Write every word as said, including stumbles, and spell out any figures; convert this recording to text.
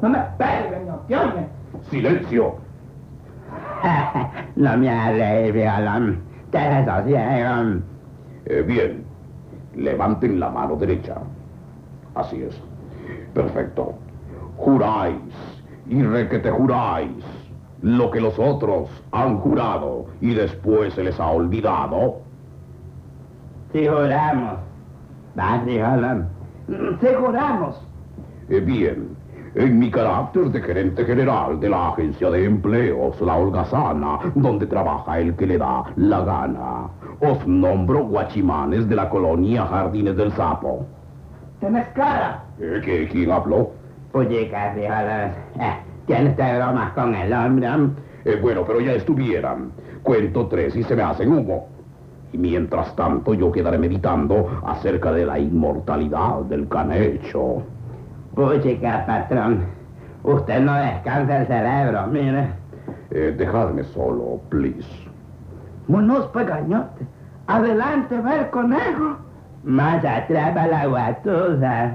No me pegue, señor, ¿qué oye? ¡Silencio! No me hagáis, violón. Te desosiego. Eh, bien, levanten la mano derecha. Así es. Perfecto. Juráis, y requete juráis, lo que los otros han jurado y después se les ha olvidado. Si juramos. Va, violón. Si juramos. Eh, bien, en mi carácter de gerente general de la agencia de empleos, la holgazana, donde trabaja el que le da la gana, os nombro guachimanes de la colonia Jardines del Sapo. ¿Tenés cara? Eh, ¿qué, ¿Quién habló? Puchicas, violón. Eh, tienes que bromas con el hombre. Eh, bueno, pero ya estuvieran. Cuento tres y se me hacen humo. Y mientras tanto yo quedaré meditando acerca de la inmortalidad del canecho. Puchica, patrón. Usted no descansa el cerebro, mire. Eh, dejadme solo, please. Monos pegañote. Adelante, ver conejo. Más atrás va la guatusa.